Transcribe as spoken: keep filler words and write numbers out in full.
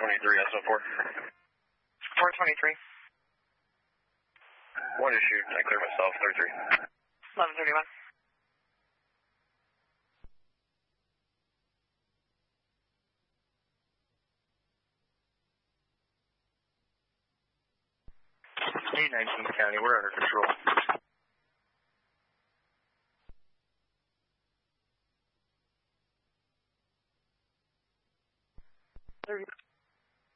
twenty-three, S O four. four twenty-three. One issue, I clear myself, thirty-three. eleven thirty-one. eight nineteen County, we're under control. thirty.